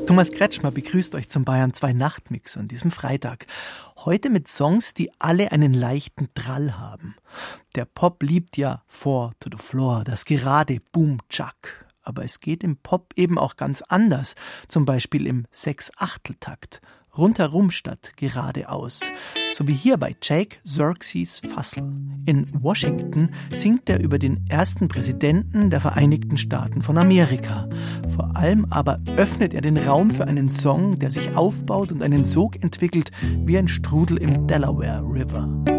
Thomas Kretschmer begrüßt euch zum Bayern 2 Nachtmix an diesem Freitag. Heute mit Songs, die alle einen leichten Drall haben. Der Pop liebt ja Four to the Floor, das gerade Boom-Chuck. Aber es geht im Pop eben auch ganz anders. Zum Beispiel im 6/8-Takt. Rundherum statt geradeaus. So wie hier bei Jake Xerxes Fussell. In Washington singt er über den ersten Präsidenten der Vereinigten Staaten von Amerika. Vor allem aber öffnet er den Raum für einen Song, der sich aufbaut und einen Sog entwickelt wie ein Strudel im Delaware River.